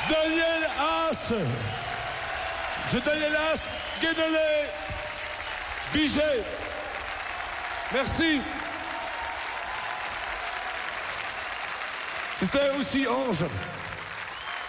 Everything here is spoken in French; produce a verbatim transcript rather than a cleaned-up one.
Daniel As. Monsieur Daniel As, Guénolé, Biget. Merci. C'était aussi Ange.